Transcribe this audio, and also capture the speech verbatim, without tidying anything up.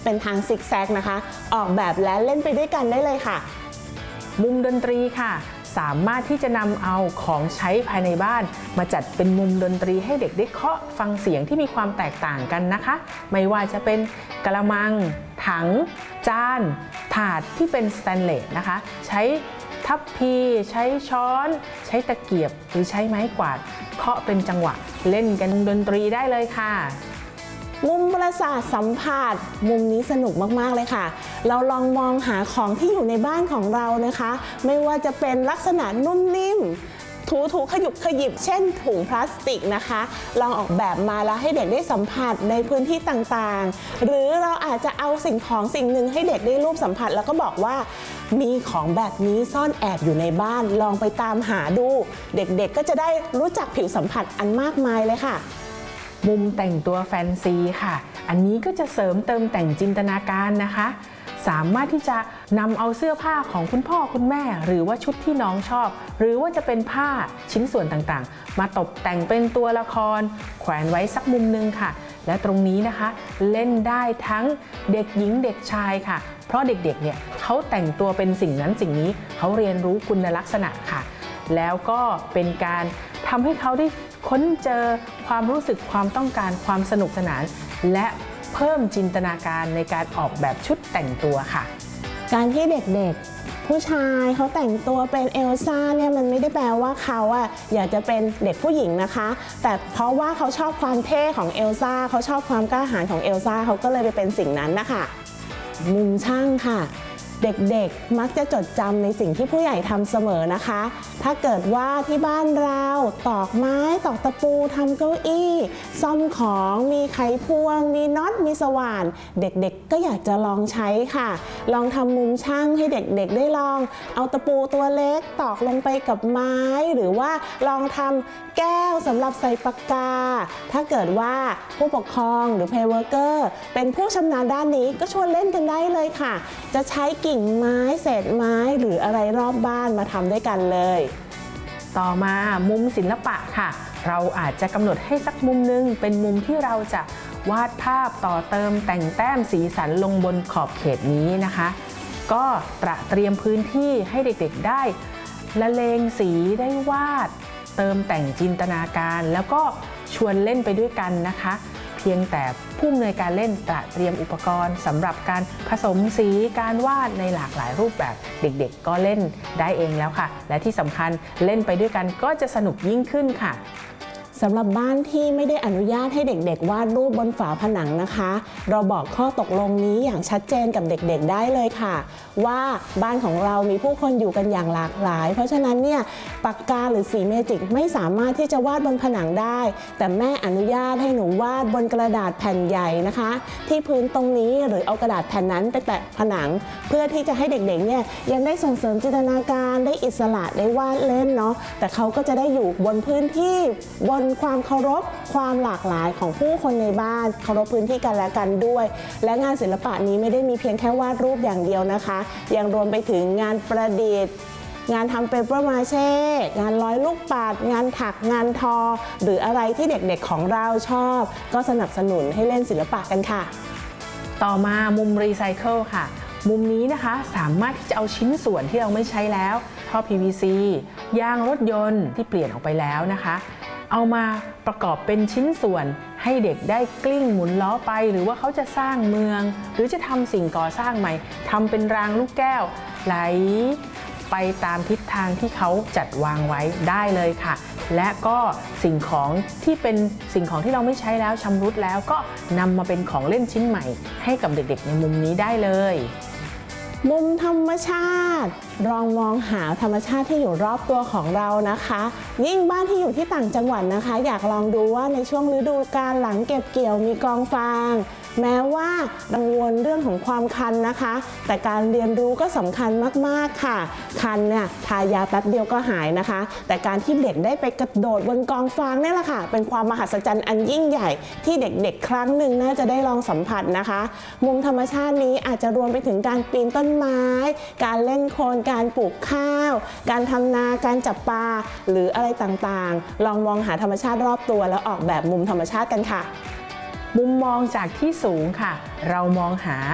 เป็นทางซิกแซกนะคะออกแบบและเล่นไปด้วยกันได้เลยค่ะมุมดนตรีค่ะสามารถที่จะนำเอาของใช้ภายในบ้านมาจัดเป็นมุมดนตรีให้เด็กได้เคาะฟังเสียงที่มีความแตกต่างกันนะคะไม่ว่าจะเป็นกระมังถังจานถาดที่เป็นสแตนเลสนะคะใช้ทัพพีใช้ช้อนใช้ตะเกียบหรือใช้ไม้กวาดเคาะเป็นจังหวะเล่นกันดนตรีได้เลยค่ะมุมประสาทสัมผัสมุมนี้สนุกมากๆเลยค่ะเราลองมองหาของที่อยู่ในบ้านของเรานะคะไม่ว่าจะเป็นลักษณะนุ่มนิ่มถูถูขยุบขยิบเช่นถุงพลาสติกนะคะลองออกแบบมาแล้วให้เด็กได้สัมผัสในพื้นที่ต่างๆหรือเราอาจจะเอาสิ่งของสิ่งหนึ่งให้เด็กได้รูปสัมผัสแล้วก็บอกว่ามีของแบบนี้ซ่อนแอบอยู่ในบ้านลองไปตามหาดูเด็กๆก็จะได้รู้จักผิวสัมผัสอันมากมายเลยค่ะมุมแต่งตัวแฟนซีค่ะอันนี้ก็จะเสริมเติมแต่งจินตนาการนะคะสามารถที่จะนำเอาเสื้อผ้าของคุณพ่อคุณแม่หรือว่าชุดที่น้องชอบหรือว่าจะเป็นผ้าชิ้นส่วนต่างๆมาตกแต่งเป็นตัวละครแขวนไว้สักมุมนึงค่ะและตรงนี้นะคะเล่นได้ทั้งเด็กหญิงเด็กชายค่ะเพราะเด็กๆเนี่ยเขาแต่งตัวเป็นสิ่งนั้นสิ่งนี้เขาเรียนรู้คุณลักษณะค่ะแล้วก็เป็นการทำให้เขาได้ค้นเจอความรู้สึกความต้องการความสนุกสนานและเพิ่มจินตนาการในการออกแบบชุดแต่งตัวค่ะการที่เด็กๆผู้ชายเขาแต่งตัวเป็นเอลซ่าเนี่ยมันไม่ได้แปลว่าเขาอะอยากจะเป็นเด็กผู้หญิงนะคะแต่เพราะว่าเขาชอบความเท่ของเอลซ่าเขาชอบความกล้าหาญของเอลซ่าเขาก็เลยไปเป็นสิ่งนั้นนะคะมุมช่างค่ะเด็กๆมักจะจดจำในสิ่งที่ผู้ใหญ่ทำเสมอนะคะถ้าเกิดว่าที่บ้านเราตอกไม้ตอกตะปูทำเก้าอี้ซ่อมของมีไขควงมีน็อตมีสว่านเด็กๆก็อยากจะลองใช้ค่ะลองทำมุมช่างให้เด็กๆได้ลองเอาตะปูตัวเล็กตอกลงไปกับไม้หรือว่าลองทำแก้วสำหรับใส่ปากกาถ้าเกิดว่าผู้ปกครองหรือเพย์เวิร์กเกอร์เป็นผู้ชำนาญด้านนี้ก็ชวนเล่นกันได้เลยค่ะจะใช้กิ่งไม้เศษไม้หรืออะไรรอบบ้านมาทำด้วยกันเลยต่อมามุมศิลปะค่ะเราอาจจะกำหนดให้สักมุมนึงเป็นมุมที่เราจะวาดภาพต่อเติมแต่งแต้มสีสันลงบนขอบเขตนี้นะคะก็ตระเตรียมพื้นที่ให้เด็กๆได้ละเลงสีได้วาดเติมแต่งจินตนาการแล้วก็ชวนเล่นไปด้วยกันนะคะเพียงแต่ผู้อำนวยการเล่นตระเตรียมอุปกรณ์สำหรับการผสมสีการวาดในหลากหลายรูปแบบเด็กๆก็เล่นได้เองแล้วค่ะและที่สำคัญเล่นไปด้วยกันก็จะสนุกยิ่งขึ้นค่ะสำหรับบ้านที่ไม่ได้อนุญาตให้เด็กๆวาดรูปบนฝาผนังนะคะเราบอกข้อตกลงนี้อย่างชัดเจนกับเด็กๆได้เลยค่ะว่าบ้านของเรามีผู้คนอยู่กันอย่างหลากหลายเพราะฉะนั้นเนี่ยปากกาหรือสีเมจิกไม่สามารถที่จะวาดบนผนังได้แต่แม่อนุญาตให้หนูวาดบนกระดาษแผ่นใหญ่นะคะที่พื้นตรงนี้หรือเอากระดาษแผ่นนั้นไปแตะผนังเพื่อที่จะให้เด็กๆเนี่ยยังได้ส่งเสริมจินตนาการได้อิสระได้วาดเล่นเนาะแต่เขาก็จะได้อยู่บนพื้นที่บนความเคารพความหลากหลายของผู้คนในบ้านเคารพพื้นที่กันและกันด้วยและงานศิลปะนี้ไม่ได้มีเพียงแค่วาดรูปอย่างเดียวนะคะยังรวมไปถึงงานประดิษฐ์งานทำเปเปอร์มาเช่งานร้อยลูกปัดงานถักงานทอหรืออะไรที่เด็กๆของเราชอบก็สนับสนุนให้เล่นศิลปะกันค่ะต่อมามุมรีไซเคิลค่ะมุมนี้นะคะสามารถที่จะเอาชิ้นส่วนที่เราไม่ใช้แล้วท่อ พี วี ซี ยางรถยนต์ที่เปลี่ยนออกไปแล้วนะคะเอามาประกอบเป็นชิ้นส่วนให้เด็กได้กลิ้งหมุนล้อไปหรือว่าเขาจะสร้างเมืองหรือจะทำสิ่งก่อสร้างใหม่ทำเป็นรางลูกแก้วไหลไปตามทิศทางที่เขาจัดวางไว้ได้เลยค่ะและก็สิ่งของที่เป็นสิ่งของที่เราไม่ใช้แล้วชำรุดแล้วก็นำมาเป็นของเล่นชิ้นใหม่ให้กับเด็กๆในมุมนี้ได้เลยมุมธรรมชาติลองมองหาธรรมชาติที่อยู่รอบตัวของเรานะคะยิ่งบ้านที่อยู่ที่ต่างจังหวัดนะคะอยากลองดูว่าในช่วงฤดูกาลหลังเก็บเกี่ยวมีกองฟางแม้ว่ากังวลเรื่องของความคันนะคะแต่การเรียนรู้ก็สำคัญมากๆค่ะคันเนี่ยทายาแป๊บเดียวก็หายนะคะแต่การที่เด็กได้ไปกระโดดบนกองฟางนี่แหละค่ะเป็นความมหัศจรรย์อันยิ่งใหญ่ที่เด็กๆครั้งหนึ่งน่าจะได้ลองสัมผัสนะคะมุมธรรมชาตินี้อาจจะรวมไปถึงการปีนต้นไม้การเล่นโคลนการปลูกข้าวการทำนาการจับปลาหรืออะไรต่างๆลองมองหาธรรมชาติรอบตัวแล้วออกแบบมุมธรรมชาติกันค่ะมุมมองจากที่สูงค่ะเรามองหา